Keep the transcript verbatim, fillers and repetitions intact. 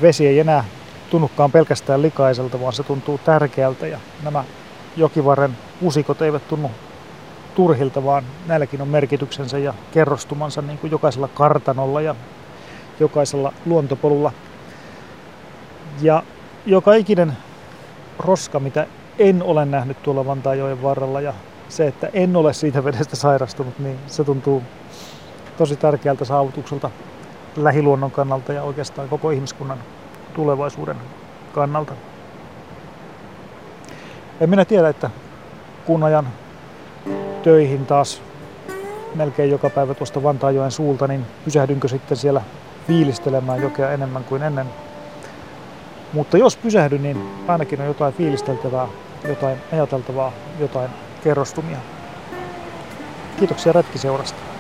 vesi ei enää tunnukaan pelkästään likaiselta, vaan se tuntuu tärkeältä ja nämä jokivarren usikot eivät tunnu turhilta, vaan näilläkin on merkityksensä ja kerrostumansa niin kuin jokaisella kartanolla ja jokaisella luontopolulla. Ja joka ikinen roska, mitä en ole nähnyt tuolla Vantaajoen varrella ja se, että en ole siitä vedestä sairastunut, niin se tuntuu tosi tärkeältä saavutukselta lähiluonnon kannalta ja oikeastaan koko ihmiskunnan tulevaisuuden kannalta. En minä tiedä, että kun ajan töihin taas melkein joka päivä tuosta Vantaajoen suulta, niin pysähdynkö sitten siellä fiilistelemään jokea enemmän kuin ennen. Mutta jos pysähdyn, niin ainakin on jotain fiilisteltävää, jotain ajateltavaa, jotain kerrostumia. Kiitoksia retkiseurasta.